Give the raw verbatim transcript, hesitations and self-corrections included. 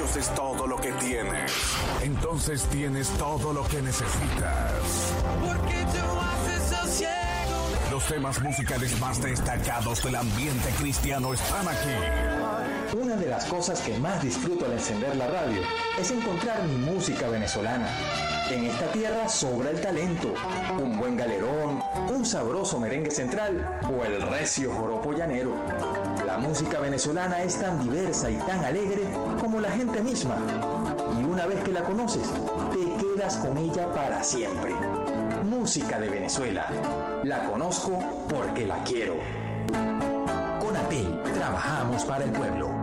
Dios es todo lo que tienes. Entonces tienes todo lo que necesitas. Porque tú haces el ciego. Los temas musicales más destacados del ambiente cristiano están aquí. Una de las cosas que más disfruto al encender la radio es encontrar mi música venezolana. En esta tierra sobra el talento, un buen galerón, un sabroso merengue central o el recio joropo llanero. La música venezolana es tan diversa y tan alegre como la gente misma. Y una vez que la conoces, te quedas con ella para siempre. Música de Venezuela. La conozco porque la quiero. Conatel, trabajamos para el pueblo.